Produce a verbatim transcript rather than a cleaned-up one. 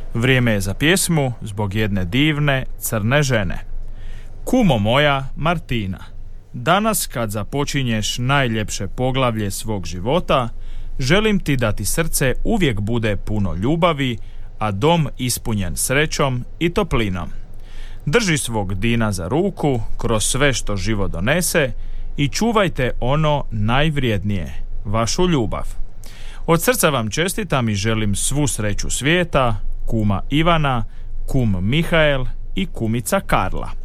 Vrijeme je za pjesmu zbog jedne divne crne žene. Kumo moja Martina, danas kad započinješ najljepše poglavlje svog života, želim ti da ti srce uvijek bude puno ljubavi, a dom ispunjen srećom i toplinom. Drži svog Dina za ruku kroz sve što život donese i čuvajte ono najvrijednije, vašu ljubav. Od srca vam čestitam i želim svu sreću svijeta, kuma Ivana, kum Mihael i kumica Karla.